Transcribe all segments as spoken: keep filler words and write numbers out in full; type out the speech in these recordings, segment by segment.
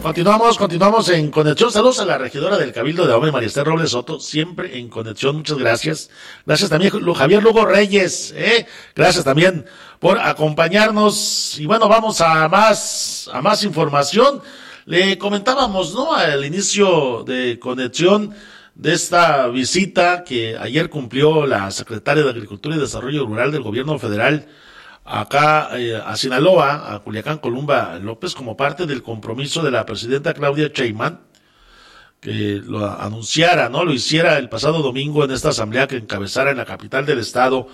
Continuamos, continuamos en conexión. Saludos a la regidora del Cabildo de Ahome, María Esther Robles Soto, siempre en conexión. Muchas gracias. Gracias también, Javier Lugo Reyes, ¿eh? Gracias también por acompañarnos. Y bueno, vamos a más, a más información. Le comentábamos, ¿no?, al inicio de conexión de esta visita que ayer cumplió la secretaria de Agricultura y Desarrollo Rural del Gobierno Federal acá eh, a Sinaloa, a Culiacán, Columba López, como parte del compromiso de la presidenta Claudia Sheinbaum, que lo anunciara, ¿no?, lo hiciera el pasado domingo en esta asamblea que encabezara en la capital del estado,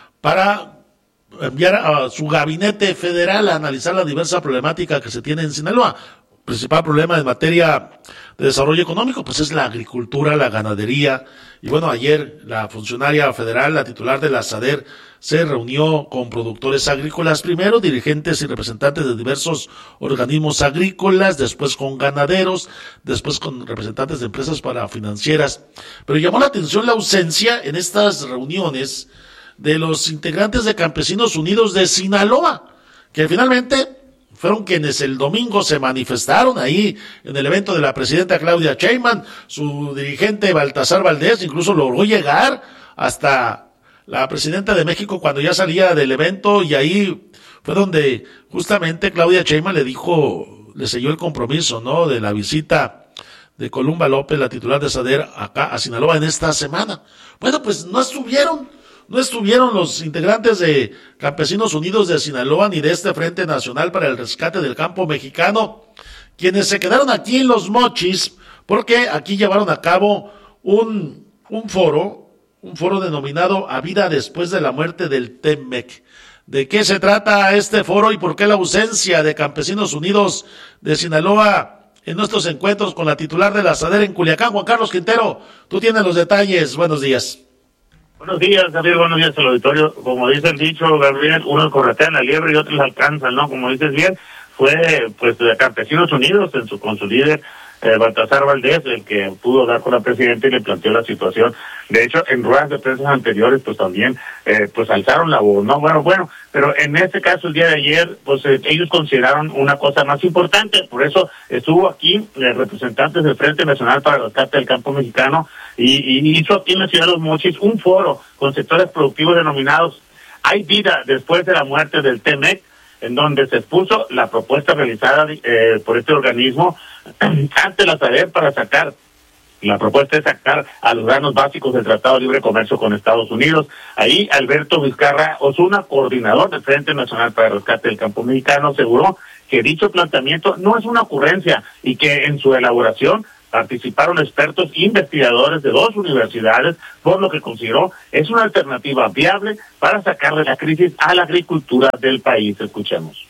para enviar a su gabinete federal a analizar la diversa problemática que se tiene en Sinaloa. El principal problema en materia de desarrollo económico, pues es la agricultura, la ganadería. Y bueno, ayer la funcionaria federal, la titular de la SADER, se reunió con productores agrícolas, primero dirigentes y representantes de diversos organismos agrícolas, después con ganaderos, después con representantes de empresas parafinancieras. Pero llamó la atención la ausencia en estas reuniones de los integrantes de Campesinos Unidos de Sinaloa, que finalmente fueron quienes el domingo se manifestaron ahí en el evento de la presidenta Claudia Sheinbaum. Su dirigente Baltasar Valdés incluso logró llegar hasta la presidenta de México cuando ya salía del evento, y ahí fue donde justamente Claudia Sheinbaum le dijo, le selló el compromiso, ¿no?, de la visita de Columba López, la titular de SADER, acá a Sinaloa en esta semana. Bueno, pues no estuvieron, no estuvieron los integrantes de Campesinos Unidos de Sinaloa ni de este Frente Nacional para el Rescate del Campo Mexicano, quienes se quedaron aquí en Los Mochis, porque aquí llevaron a cabo un, un foro, un foro denominado A Vida Después de la Muerte del T-MEC. ¿De qué se trata este foro y por qué la ausencia de Campesinos Unidos de Sinaloa en nuestros encuentros con la titular de la SADER en Culiacán? Juan Carlos Quintero, tú tienes los detalles. Buenos días. Buenos días, Gabriel. Buenos días al auditorio. Como dice el dicho, Gabriel, unos corretean la liebre y otros la alcanzan, ¿no? Como dices bien, fue pues de Campesinos Unidos en su, con su líder, Eh, Baltasar Valdés, el que pudo dar con la presidenta y le planteó la situación. De hecho, en ruedas de prensa anteriores, pues también, eh, pues alzaron la voz, ¿no? Bueno, bueno, pero en este caso, el día de ayer, pues eh, ellos consideraron una cosa más importante, por eso estuvo aquí eh, representantes del Frente Nacional para el Rescate del Campo Mexicano y, y hizo aquí en la ciudad de Los Mochis un foro con sectores productivos denominados Hay Vida Después de la Muerte del T-MEC, en donde se expuso la propuesta realizada eh, por este organismo ante la SADER para sacar, la propuesta es sacar a los granos básicos del Tratado de Libre Comercio con Estados Unidos. Ahí Alberto Vizcarra Osuna, coordinador del Frente Nacional para el Rescate del Campo Mexicano, aseguró que dicho planteamiento no es una ocurrencia y que en su elaboración participaron expertos investigadores de dos universidades, por lo que consideró es una alternativa viable para sacarle la crisis a la agricultura del país. Escuchemos.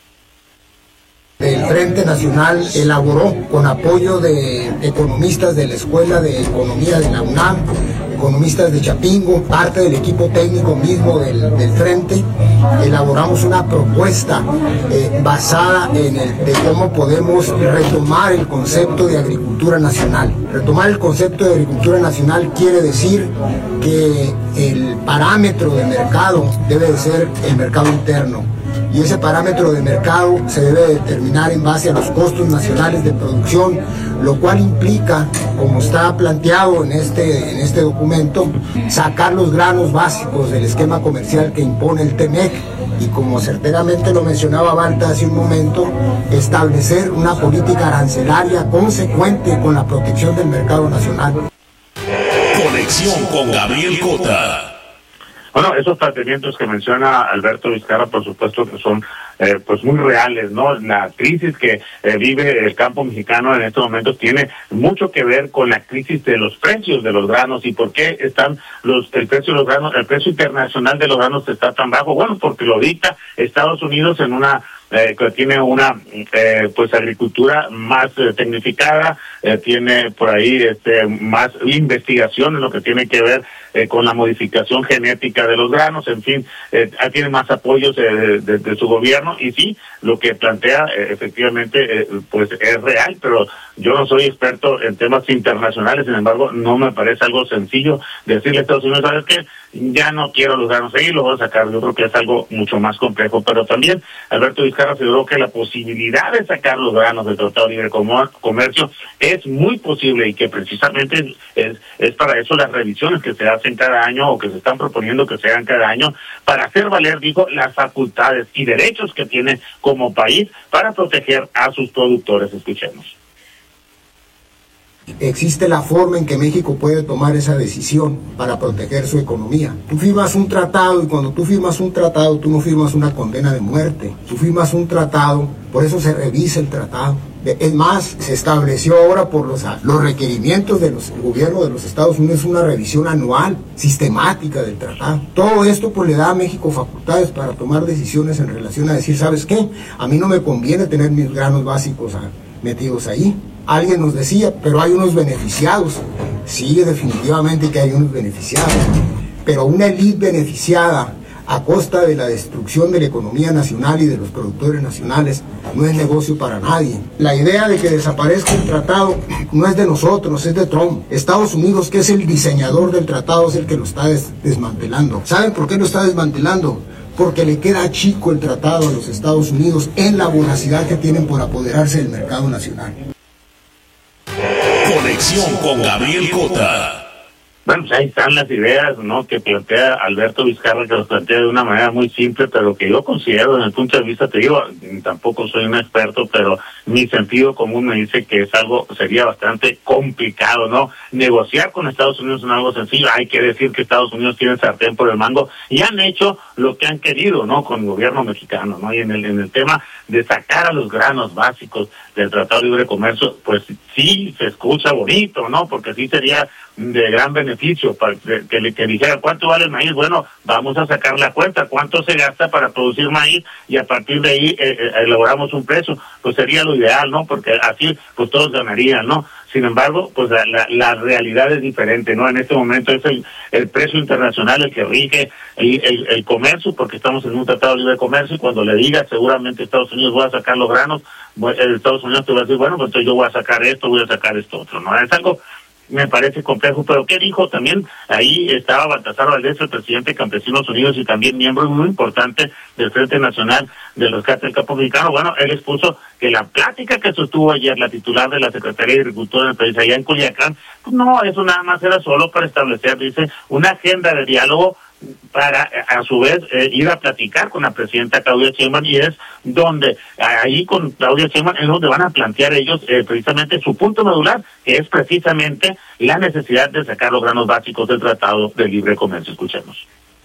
El Frente Nacional elaboró, con apoyo de economistas de la Escuela de Economía de la UNAM, economistas de Chapingo, parte del equipo técnico mismo del, del Frente, elaboramos una propuesta eh, basada en el de cómo podemos retomar el concepto de agricultura nacional. Retomar el concepto de agricultura nacional quiere decir que el parámetro de mercado debe de ser el mercado interno. Y ese parámetro de mercado se debe determinar en base a los costos nacionales de producción, lo cual implica, como está planteado en este, en este documento, sacar los granos básicos del esquema comercial que impone el T-MEC y, como certeramente lo mencionaba Balta hace un momento, establecer una política arancelaria consecuente con la protección del mercado nacional. Conexión con Gabriel Cota. Bueno, esos planteamientos que menciona Alberto Vizcarra, por supuesto que son eh, pues muy reales, ¿no? La crisis que eh, vive el campo mexicano en estos momentos tiene mucho que ver con la crisis de los precios de los granos. ¿Y por qué están los el precio de los granos, el precio internacional de los granos está tan bajo? Bueno, porque lo dicta Estados Unidos en una Eh, que tiene una eh, pues agricultura más eh, tecnificada, eh, tiene por ahí este más investigación en lo que tiene que ver eh, con la modificación genética de los granos, en fin, eh, tiene más apoyos eh, de, de su gobierno, y sí, lo que plantea eh, efectivamente eh, pues es real, pero yo no soy experto en temas internacionales, sin embargo no me parece algo sencillo decirle a Estados Unidos, ¿sabes qué? ya no quiero los granos ahí, lo voy a sacar. Yo creo que es algo mucho más complejo, pero también Alberto Vizcarra aseguró que la posibilidad de sacar los granos del Tratado de Libre Comercio es muy posible y que precisamente es, es para eso las revisiones que se hacen cada año o que se están proponiendo que se hagan cada año para hacer valer, dijo, las facultades y derechos que tiene como país para proteger a sus productores. Escuchemos. Existe la forma en que México puede tomar esa decisión para proteger su economía. Tú firmas un tratado y cuando tú firmas un tratado, tú no firmas una condena de muerte. Tú firmas un tratado, por eso se revisa el tratado. Es más, se estableció ahora por los, los requerimientos del gobierno de los Estados Unidos una revisión anual, sistemática del tratado. Todo esto pues le da a México facultades para tomar decisiones en relación a decir, ¿sabes qué? A mí no me conviene tener mis granos básicos a, metidos ahí. Alguien nos decía, pero hay unos beneficiados. Sí, definitivamente que hay unos beneficiados. Pero una élite beneficiada a costa de la destrucción de la economía nacional y de los productores nacionales no es negocio para nadie. La idea de que desaparezca el tratado no es de nosotros, es de Trump. Estados Unidos, que es el diseñador del tratado, es el que lo está des- desmantelando. ¿Saben por qué lo está desmantelando? Porque le queda chico el tratado a los Estados Unidos en la voracidad que tienen por apoderarse del mercado nacional. Conexión con Gabriel Cota. Bueno, pues ahí están las ideas, ¿no?, que plantea Alberto Vizcarra, que los plantea de una manera muy simple, pero que yo considero, desde el punto de vista, te digo, tampoco soy un experto, pero mi sentido común me dice que es algo, sería bastante complicado, ¿no? Negociar con Estados Unidos es algo sencillo. Hay que decir que Estados Unidos tiene sartén por el mango y han hecho lo que han querido, ¿no?, con el gobierno mexicano, ¿no? Y en el, en el tema de sacar a los granos básicos del Tratado de Libre Comercio, pues sí se escucha bonito, ¿no? Porque sí sería de gran beneficio para que, que le que dijera cuánto vale el maíz. Bueno, vamos a sacar la cuenta, cuánto se gasta para producir maíz y a partir de ahí eh, eh, elaboramos un precio. Pues sería lo ideal, ¿no? Porque así pues todos ganarían, ¿no? Sin embargo, pues la, la, la realidad es diferente, ¿no? En este momento es el, el precio internacional el que rige el, el, el comercio, porque estamos en un tratado de libre comercio y cuando le digas seguramente Estados Unidos voy a sacar los granos, Estados Unidos te va a decir, bueno, pues entonces yo voy a sacar esto, voy a sacar esto otro, ¿no? Es algo, me parece complejo, pero ¿qué dijo también? Ahí estaba Baltasar Valdés, el presidente de Campesinos Unidos y también miembro muy importante del Frente Nacional de Rescate del Campo Mexicano. Bueno, él expuso que la plática que sostuvo ayer la titular de la Secretaría de Agricultura del país allá en Culiacán, pues no, eso nada más era solo para establecer, dice, una agenda de diálogo para a su vez eh, ir a platicar con la presidenta Claudia Sheinbaum, y es donde ahí con Claudia Sheinbaum es donde van a plantear ellos eh, precisamente su punto medular, que es precisamente la necesidad de sacar los granos básicos del Tratado de Libre Comercio. Escuchemos.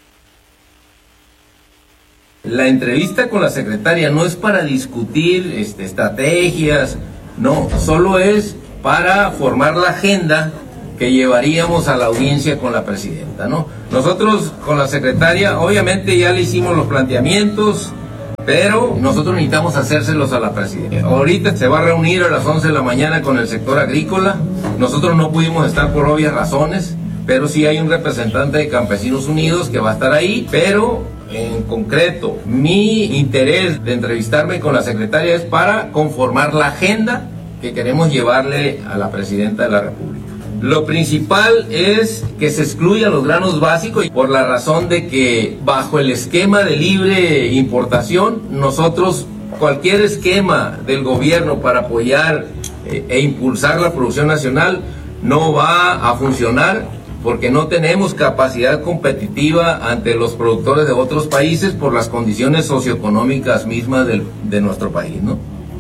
La entrevista con la secretaria no es para discutir este, estrategias, no, solo es para formar la agenda que llevaríamos a la audiencia con la presidenta, ¿no? Nosotros con la secretaria, obviamente ya le hicimos los planteamientos, pero nosotros necesitamos hacérselos a la presidenta. Ahorita se va a reunir a las once de la mañana con el sector agrícola. Nosotros no pudimos estar por obvias razones, pero sí hay un representante de Campesinos Unidos que va a estar ahí, pero en concreto, mi interés de entrevistarme con la secretaria es para conformar la agenda que queremos llevarle a la presidenta de la República. Lo principal es que se excluyan los granos básicos por la razón de que bajo el esquema de libre importación, nosotros cualquier esquema del gobierno para apoyar eh, e impulsar la producción nacional no va a funcionar porque no tenemos capacidad competitiva ante los productores de otros países por las condiciones socioeconómicas mismas del, de nuestro país, ¿no?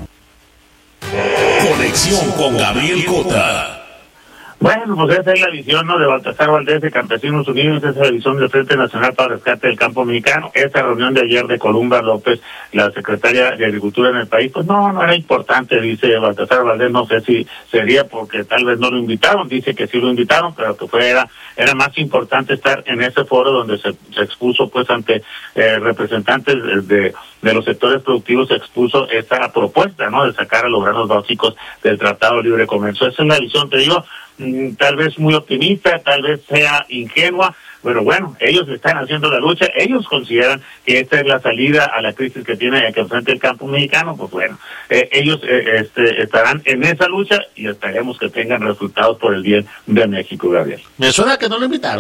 Conexión con Gabriel Cota. Bueno, pues esa es la visión, ¿no?, de Baltasar Valdés de Campesinos Unidos, esa es la visión del Frente Nacional para el Rescate del Campo Mexicano. Esta reunión de ayer de Columba López, la secretaria de Agricultura en el país, pues no, no era importante, dice Baltasar Valdés, no sé si sería porque tal vez no lo invitaron, dice que sí lo invitaron, pero que fue, era, era más importante estar en ese foro donde se, se expuso pues ante eh, representantes de, de los sectores productivos, se expuso esta propuesta, ¿no?, de sacar a los granos básicos del Tratado de Libre Comercio. Esa es la visión, te digo, tal vez muy optimista, tal vez sea ingenua, pero bueno, ellos están haciendo la lucha, ellos consideran que esta es la salida a la crisis que tiene que enfrente el campo mexicano, pues bueno, eh, ellos eh, este, estarán en esa lucha y esperemos que tengan resultados por el bien de México, Gabriel. Me suena que no lo invitaron, ¿eh?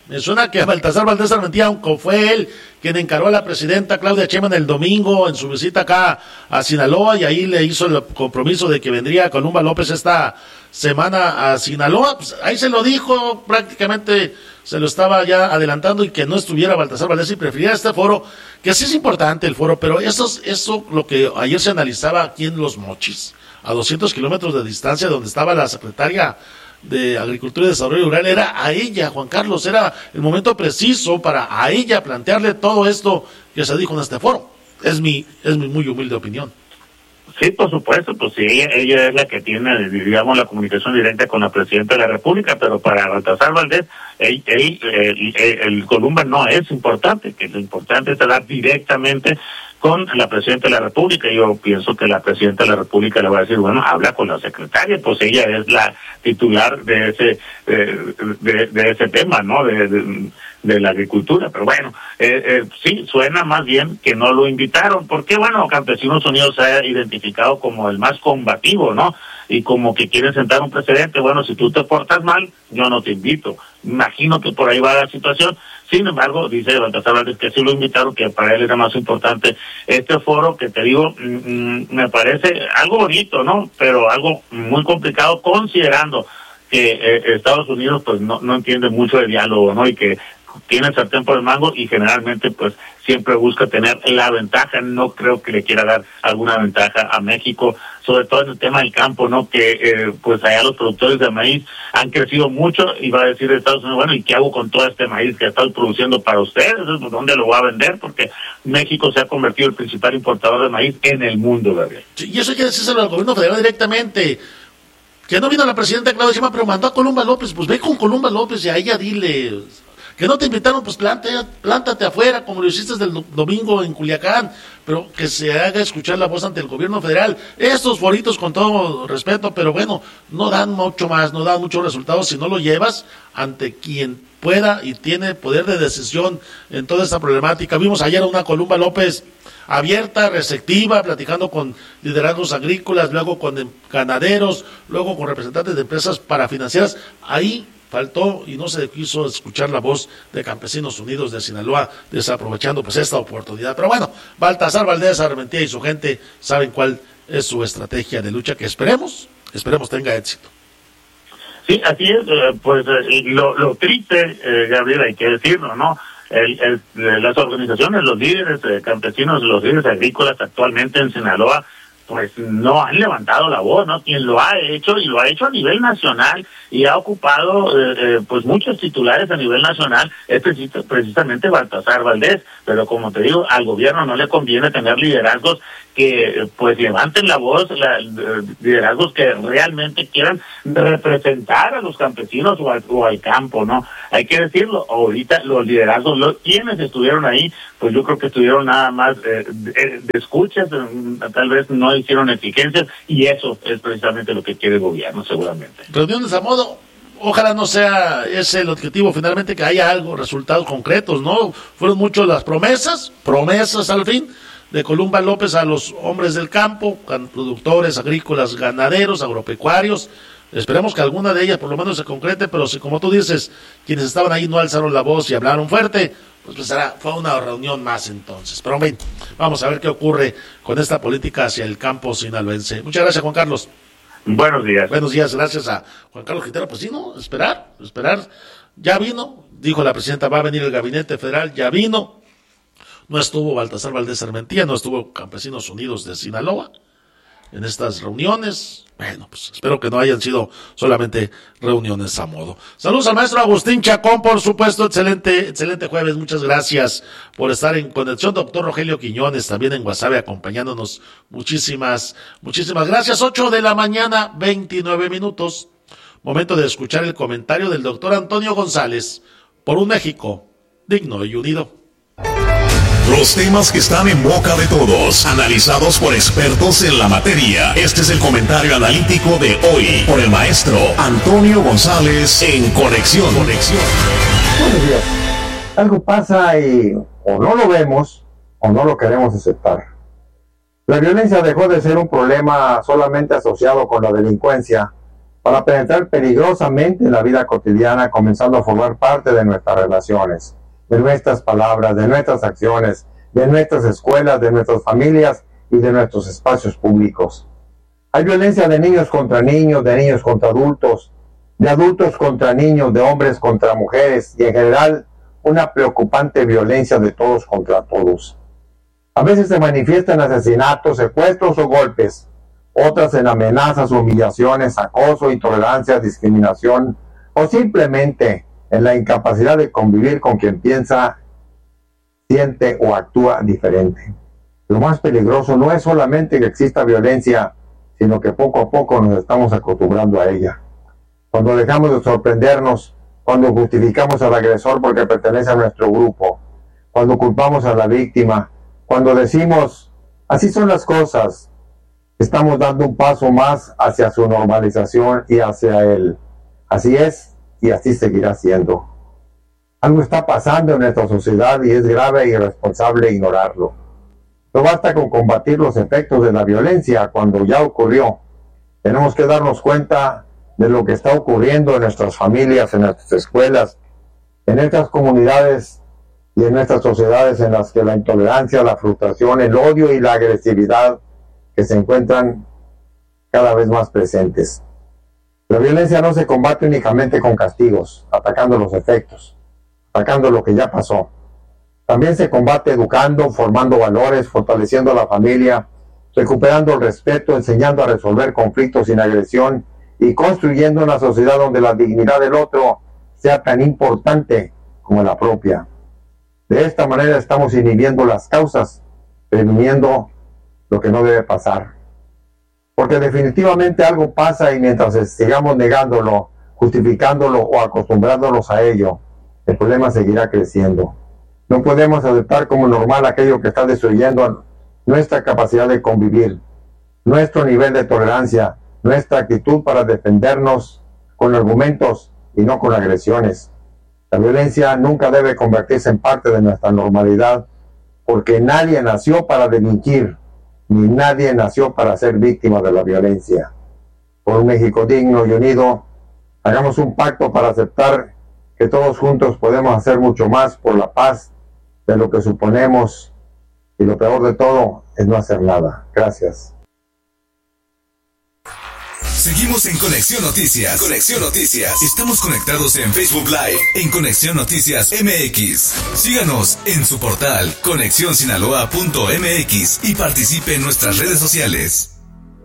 Me suena que Baltasar Valdés Armentía, aunque fue él quien encargó a la presidenta Claudia Sheinbaum el domingo en su visita acá a Sinaloa, y ahí le hizo el compromiso de que vendría Columba López esta semana a Sinaloa, pues ahí se lo dijo, prácticamente se lo estaba ya adelantando, y que no estuviera Baltasar Valdés y prefería este foro, que sí es importante el foro, pero eso es eso lo que ayer se analizaba aquí en Los Mochis, a doscientos kilómetros de distancia, donde estaba la secretaria de Agricultura y Desarrollo Rural. Era a ella, Juan Carlos, era el momento preciso para a ella plantearle todo esto que se dijo en este foro. Es mi, es mi muy humilde opinión. Sí, por supuesto, pues sí, ella, ella es la que tiene, digamos, la comunicación directa con la Presidenta de la República, pero para Baltasar Valdés, él, él, el, el, el Columba no es importante, que lo importante es hablar directamente con la Presidenta de la República. Yo pienso que la Presidenta de la República le va a decir, bueno, habla con la secretaria, pues ella es la titular de ese de, de, de ese tema, ¿no? De, de, de la agricultura, pero bueno, eh, eh, sí, suena más bien que no lo invitaron, porque bueno, Campesinos Unidos se ha identificado como el más combativo, ¿no? Y como que quieren sentar un precedente. Bueno, si tú te portas mal, yo no te invito. Imagino que por ahí va la situación. Sin embargo, dice Baltasar Valdés que sí lo invitaron, que para él era más importante este foro, que te digo, mm, me parece algo bonito, ¿no? Pero algo muy complicado, considerando que eh, Estados Unidos pues no, no entiende mucho de diálogo, ¿no? Y que tiene el sartén por el mango, y generalmente pues siempre busca tener la ventaja. No creo que le quiera dar alguna ventaja a México, sobre todo en el tema del campo, ¿no? Que eh, pues allá los productores de maíz han crecido mucho, y va a decir Estados Unidos, bueno, ¿y qué hago con todo este maíz que están produciendo para ustedes? ¿Dónde lo voy a vender? Porque México se ha convertido en el principal importador de maíz en el mundo, ¿verdad? Sí, y eso hay que decírselo al gobierno federal directamente. Que no vino la presidenta Claudia Sheinbaum, pero mandó a Columba López. Pues ve con Columba López y a ella dile. Que no te invitaron, pues plántate, plántate afuera, como lo hiciste el do- domingo en Culiacán, pero que se haga escuchar la voz ante el gobierno federal. Estos foritos, con todo respeto, pero bueno, no dan mucho más, no dan muchos resultados si no lo llevas ante quien pueda y tiene poder de decisión en toda esta problemática. Vimos ayer a una Columba López abierta, receptiva, platicando con liderazgos agrícolas, luego con ganaderos, luego con representantes de empresas parafinancieras. Ahí faltó y no se quiso escuchar la voz de Campesinos Unidos de Sinaloa, desaprovechando pues esta oportunidad. Pero bueno, Baltasar Valdés Armentía y su gente saben cuál es su estrategia de lucha, que esperemos, esperemos tenga éxito. Sí, así es, eh, pues eh, lo, lo triste, eh, Gabriel, hay que decirlo, ¿no? El, el, las organizaciones, los líderes eh, campesinos, los líderes agrícolas actualmente en Sinaloa, pues no han levantado la voz, ¿no? Quien lo ha hecho, y lo ha hecho a nivel nacional, y ha ocupado eh, eh, pues muchos titulares a nivel nacional, es precis- precisamente Baltasar Valdés. Pero como te digo, al gobierno no le conviene tener liderazgos que pues levanten la voz, la, liderazgos que realmente quieran representar a los campesinos o al, o al campo, ¿no? Hay que decirlo, ahorita los liderazgos, los, quienes estuvieron ahí, pues yo creo que estuvieron nada más eh, de, de escuchas, tal vez no hicieron exigencias, y eso es precisamente lo que quiere el gobierno, seguramente. Reuniones a modo, ojalá no sea ese el objetivo finalmente, que haya algo, resultados concretos, ¿no? Fueron muchas las promesas, promesas al fin, de Columba López a los hombres del campo, productores agrícolas, ganaderos, agropecuarios. Esperemos que alguna de ellas por lo menos se concrete, pero si, como tú dices, quienes estaban ahí no alzaron la voz y hablaron fuerte, pues, pues será, fue una reunión más entonces. Pero bien, vamos a ver qué ocurre con esta política hacia el campo sinaloense. Muchas gracias, Juan Carlos. Buenos días. Buenos días, gracias a Juan Carlos Quintero. Pues sí, ¿no? Esperar, esperar. Ya vino, dijo la presidenta, va a venir el gabinete federal, ya vino. No estuvo Baltasar Valdés Armentía, no estuvo Campesinos Unidos de Sinaloa en estas reuniones. Bueno, pues espero que no hayan sido solamente reuniones a modo. Saludos al maestro Agustín Chacón, por supuesto, excelente, excelente jueves, muchas gracias por estar en conexión. Doctor Rogelio Quiñones, también en Guasave, acompañándonos. Muchísimas, muchísimas gracias. Ocho de la mañana, veintinueve minutos. Momento de escuchar el comentario del doctor Antonio González por un México digno y unido. Los temas que están en boca de todos, analizados por expertos en la materia. Este es el comentario analítico de hoy por el maestro Antonio González en Conexión. Conexión. Buenos días. Algo pasa y o no lo vemos o no lo queremos aceptar. La violencia dejó de ser un problema solamente asociado con la delincuencia para penetrar peligrosamente en la vida cotidiana, comenzando a formar parte de nuestras relaciones, de nuestras palabras, de nuestras acciones, de nuestras escuelas, de nuestras familias y de nuestros espacios públicos. Hay violencia de niños contra niños, de niños contra adultos, de adultos contra niños, de hombres contra mujeres y en general una preocupante violencia de todos contra todos. A veces se manifiesta en asesinatos, secuestros o golpes, otras en amenazas, humillaciones, acoso, intolerancia, discriminación o simplemente en la incapacidad de convivir con quien piensa, siente o actúa diferente. Lo más peligroso no es solamente que exista violencia, sino que poco a poco nos estamos acostumbrando a ella. Cuando dejamos de sorprendernos, cuando justificamos al agresor porque pertenece a nuestro grupo, cuando culpamos a la víctima, cuando decimos, así son las cosas, estamos dando un paso más hacia su normalización y hacia él. Así es y así seguirá siendo. Algo está pasando en nuestra sociedad y es grave e irresponsable ignorarlo. No basta con combatir los efectos de la violencia cuando ya ocurrió. Tenemos que darnos cuenta de lo que está ocurriendo en nuestras familias, en nuestras escuelas, en nuestras comunidades y en nuestras sociedades en las que la intolerancia, la frustración, el odio y la agresividad que se encuentran cada vez más presentes. La violencia no se combate únicamente con castigos, atacando los efectos, atacando lo que ya pasó. También se combate educando, formando valores, fortaleciendo la familia, recuperando el respeto, enseñando a resolver conflictos sin agresión y construyendo una sociedad donde la dignidad del otro sea tan importante como la propia. De esta manera estamos inhibiendo las causas, previniendo lo que no debe pasar. Porque definitivamente algo pasa y mientras sigamos negándolo, justificándolo o acostumbrándonos a ello, el problema seguirá creciendo. No podemos aceptar como normal aquello que está destruyendo nuestra capacidad de convivir, nuestro nivel de tolerancia, nuestra actitud para defendernos con argumentos y no con agresiones. La violencia nunca debe convertirse en parte de nuestra normalidad, porque nadie nació para delinquir, ni nadie nació para ser víctima de la violencia. Por un México digno y unido, hagamos un pacto para aceptar que todos juntos podemos hacer mucho más por la paz de lo que suponemos, y lo peor de todo es no hacer nada. Gracias. Seguimos en Conexión Noticias. Conexión Noticias. Estamos conectados en Facebook Live en Conexión Noticias M X. Síganos en su portal conexión sinaloa punto m x y participe en nuestras redes sociales.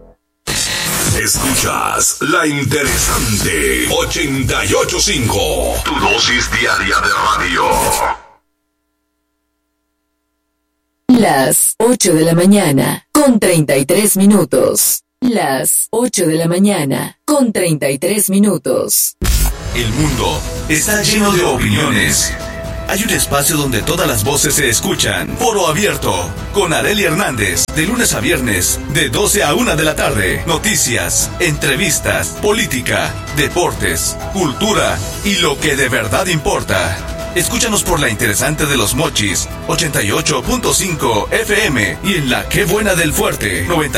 Escuchas La Interesante ochenta y ocho punto cinco, tu dosis diaria de radio. Las ocho de la mañana, con treinta y tres minutos. Las ocho de la mañana, con treinta y tres minutos. El mundo está lleno de opiniones. Hay un espacio donde todas las voces se escuchan. Foro Abierto, con Arely Hernández, de lunes a viernes, de doce a una de la tarde. Noticias, entrevistas, política, deportes, cultura y lo que de verdad importa. Escúchanos por La Interesante de Los Mochis, ochenta y ocho punto cinco F M, y en La Qué Buena del Fuerte, noventa